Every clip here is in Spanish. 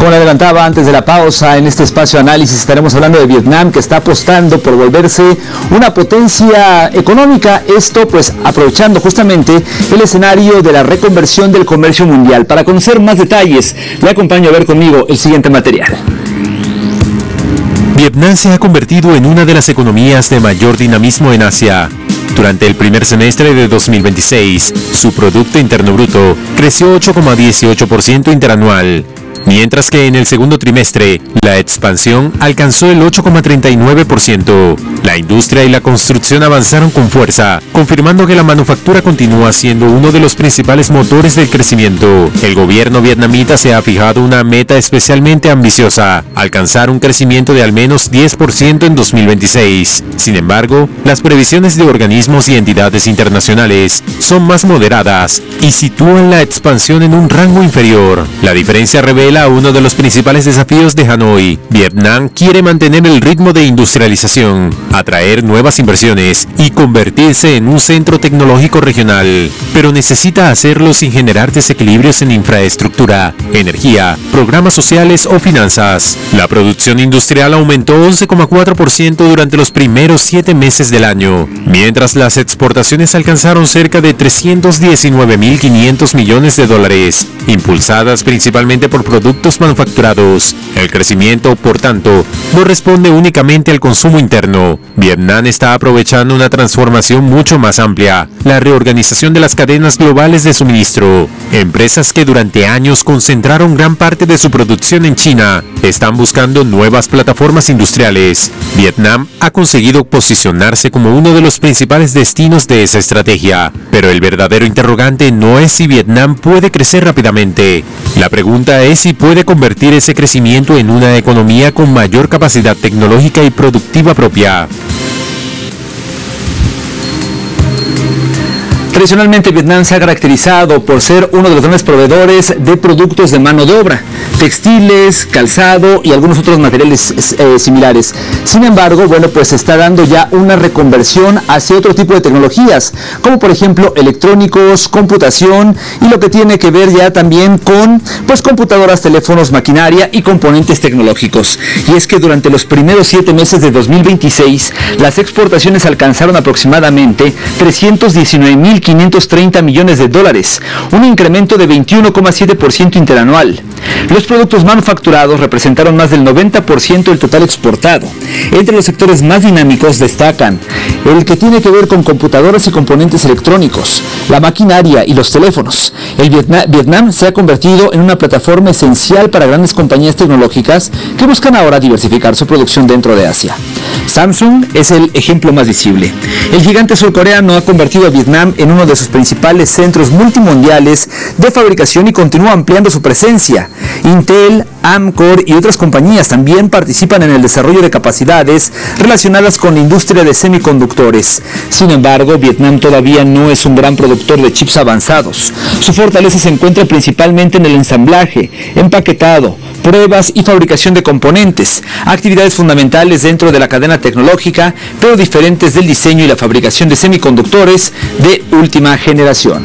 Como le adelantaba antes de la pausa, en este espacio de análisis estaremos hablando de Vietnam, que está apostando por volverse una potencia económica. Esto pues aprovechando justamente el escenario de la reconversión del comercio mundial. Para conocer más detalles, le acompaño a ver conmigo el siguiente material. Vietnam se ha convertido en una de las economías de mayor dinamismo en Asia. Durante el primer semestre de 2026, su Producto Interno Bruto creció 8,18% interanual, mientras que en el segundo trimestre, la expansión alcanzó el 8,39%. La industria y la construcción avanzaron con fuerza, confirmando que la manufactura continúa siendo uno de los principales motores del crecimiento. El gobierno vietnamita se ha fijado una meta especialmente ambiciosa: alcanzar un crecimiento de al menos 10% en 2026. Sin embargo, las previsiones de organismos y entidades internacionales son más moderadas y sitúan la expansión en un rango inferior. La diferencia revela uno de los principales desafíos de Hanoi. Vietnam quiere mantener el ritmo de industrialización, atraer nuevas inversiones y convertirse en un centro tecnológico regional, pero necesita hacerlo sin generar desequilibrios en infraestructura, energía, programas sociales o finanzas. La producción industrial aumentó 11,4% durante los primeros 7 meses del año, mientras las exportaciones alcanzaron cerca de 319.500 millones de dólares, impulsadas principalmente por productos manufacturados. El crecimiento, por tanto, no responde únicamente al consumo interno. Vietnam está aprovechando una transformación mucho más amplia: la reorganización de las cadenas globales de suministro. Empresas que durante años concentraron gran parte de su producción en China están buscando nuevas plataformas industriales. Vietnam ha conseguido posicionarse como uno de los principales destinos de esa estrategia, pero el verdadero interrogante no es si Vietnam puede crecer rápidamente. La pregunta es si puede convertir ese crecimiento en una economía con mayor capacidad tecnológica y productiva propia. Tradicionalmente Vietnam se ha caracterizado por ser uno de los grandes proveedores de productos de mano de obra, textiles, calzado y algunos otros materiales similares. Sin embargo, pues se está dando ya una reconversión hacia otro tipo de tecnologías, como por ejemplo electrónicos, computación y lo que tiene que ver ya también con computadoras, teléfonos, maquinaria y componentes tecnológicos. Y es que durante los primeros 7 meses de 2026, las exportaciones alcanzaron aproximadamente 319.530 millones de dólares, un incremento de 21,7% interanual. Los productos manufacturados representaron más del 90% del total exportado. Entre los sectores más dinámicos destacan el que tiene que ver con computadoras y componentes electrónicos, la maquinaria y los teléfonos. Vietnam se ha convertido en una plataforma esencial para grandes compañías tecnológicas que buscan ahora diversificar su producción dentro de Asia. Samsung es el ejemplo más visible. El gigante surcoreano ha convertido a Vietnam en uno de sus principales centros multimundiales de fabricación y continúa ampliando su presencia. Intel, Amkor y otras compañías también participan en el desarrollo de capacidades relacionadas con la industria de semiconductores. Sin embargo, Vietnam todavía no es un gran productor de chips avanzados. Su fortaleza se encuentra principalmente en el ensamblaje, empaquetado, pruebas y fabricación de componentes, actividades fundamentales dentro de la cadena tecnológica, pero diferentes del diseño y la fabricación de semiconductores de última generación.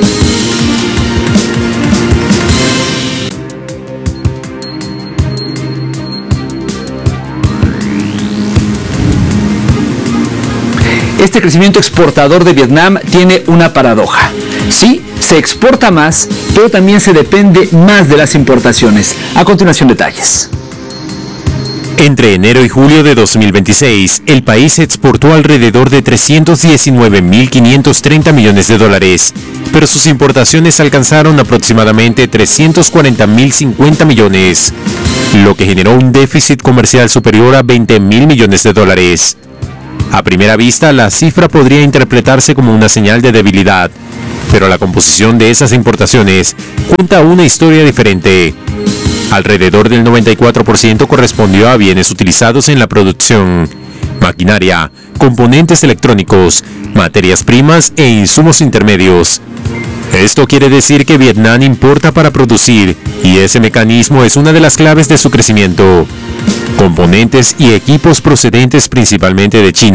Este crecimiento exportador de Vietnam tiene una paradoja. Sí, se exporta más, pero también se depende más de las importaciones. A continuación, detalles. Entre enero y julio de 2026, el país exportó alrededor de 319.530 millones de dólares, pero sus importaciones alcanzaron aproximadamente 340.050 millones, lo que generó un déficit comercial superior a 20.000 millones de dólares. A primera vista, la cifra podría interpretarse como una señal de debilidad, pero la composición de esas importaciones cuenta una historia diferente. Alrededor del 94% correspondió a bienes utilizados en la producción, maquinaria, componentes electrónicos, materias primas e insumos intermedios. Esto quiere decir que Vietnam importa para producir, y ese mecanismo es una de las claves de su crecimiento. Componentes y equipos procedentes principalmente de China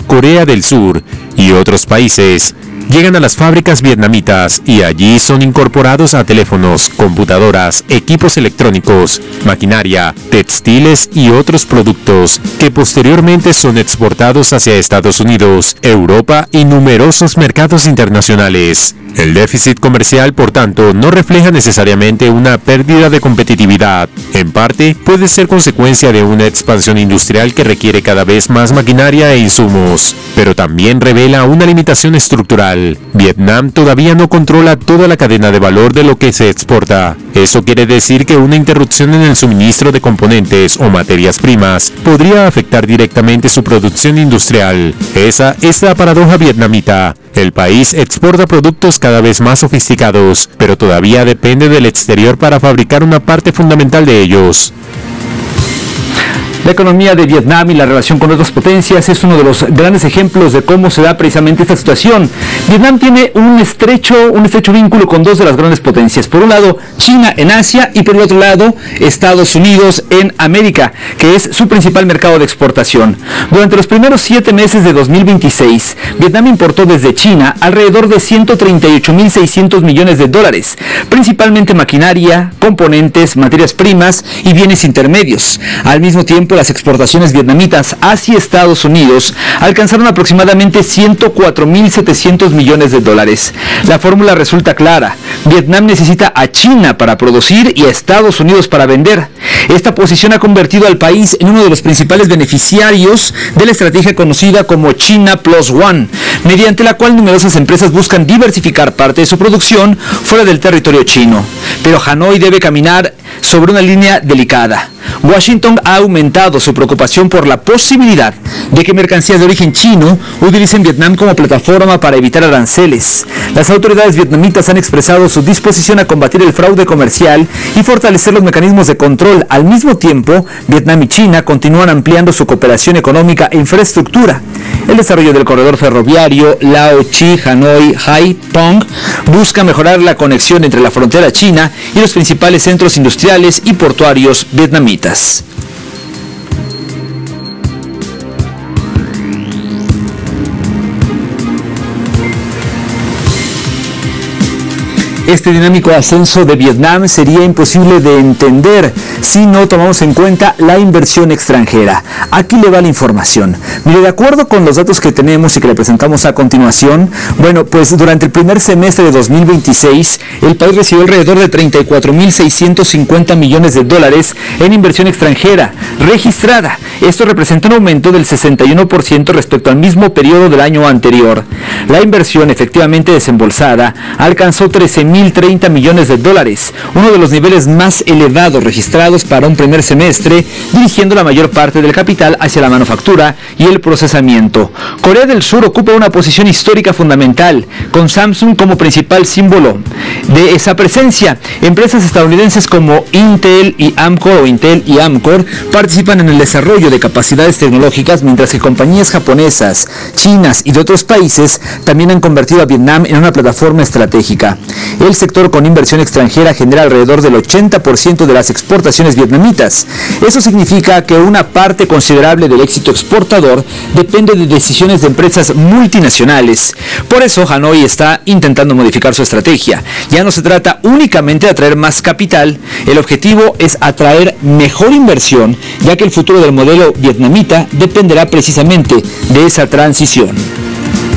Corea del Sur y otros países llegan a las fábricas vietnamitas y allí son incorporados a teléfonos, computadoras, equipos electrónicos, maquinaria, textiles y otros productos que posteriormente son exportados hacia Estados Unidos, Europa y numerosos mercados internacionales. El déficit comercial, por tanto, no refleja necesariamente una pérdida de competitividad. En parte, puede ser consecuencia de una expansión industrial que requiere cada vez más maquinaria e insumos, pero también revela una limitación estructural. Vietnam todavía no controla toda la cadena de valor de lo que se exporta. Eso quiere decir que una interrupción en el suministro de componentes o materias primas podría afectar directamente su producción industrial. Esa es la paradoja vietnamita. El país exporta productos cada vez más sofisticados, pero todavía depende del exterior para fabricar una parte fundamental de ellos. La economía de Vietnam y la relación con otras potencias es uno de los grandes ejemplos de cómo se da precisamente esta situación. Vietnam tiene un estrecho vínculo con dos de las grandes potencias. Por un lado, China en Asia y por el otro lado, Estados Unidos en América, que es su principal mercado de exportación. Durante los primeros 7 meses de 2026, Vietnam importó desde China alrededor de 138.600 millones de dólares, principalmente maquinaria, componentes, materias primas y bienes intermedios. Al mismo tiempo, las exportaciones vietnamitas hacia Estados Unidos alcanzaron aproximadamente 104.700 millones de dólares. La fórmula resulta clara. Vietnam necesita a China para producir y a Estados Unidos para vender. Esta posición ha convertido al país en uno de los principales beneficiarios de la estrategia conocida como China Plus One, mediante la cual numerosas empresas buscan diversificar parte de su producción fuera del territorio chino. Pero Hanoi debe caminar sobre una línea delicada. Washington ha aumentado su preocupación por la posibilidad de que mercancías de origen chino utilicen Vietnam como plataforma para evitar aranceles. Las autoridades vietnamitas han expresado su disposición a combatir el fraude comercial y fortalecer los mecanismos de control. Al mismo tiempo, Vietnam y China continúan ampliando su cooperación económica e infraestructura. El desarrollo del corredor ferroviario Lao Chi Hanoi Hai Phong busca mejorar la conexión entre la frontera china y los principales centros industriales y portuarios vietnamitas. Este dinámico ascenso de Vietnam sería imposible de entender si no tomamos en cuenta la inversión extranjera. Aquí le va la información. Mire, de acuerdo con los datos que tenemos y que le presentamos a continuación, bueno, pues durante el primer semestre de 2026, el país recibió alrededor de 34.650 millones de dólares en inversión extranjera registrada. Esto representa un aumento del 61% respecto al mismo periodo del año anterior. La inversión efectivamente desembolsada alcanzó 13.030 millones de dólares, uno de los niveles más elevados registrados para un primer semestre, dirigiendo la mayor parte del capital hacia la manufactura y el procesamiento. Corea del Sur ocupa una posición histórica fundamental, con Samsung como principal símbolo de esa presencia. Empresas estadounidenses como Intel y Amkor participan en el desarrollo de capacidades tecnológicas, mientras que compañías japonesas, chinas y de otros países también han convertido a Vietnam en una plataforma estratégica. El sector con inversión extranjera genera alrededor del 80% de las exportaciones vietnamitas. Eso significa que una parte considerable del éxito exportador depende de decisiones de empresas multinacionales. Por eso Hanoi está intentando modificar su estrategia. Ya no se trata únicamente de atraer más capital, el objetivo es atraer mejor inversión, ya que el futuro del modelo vietnamita dependerá precisamente de esa transición.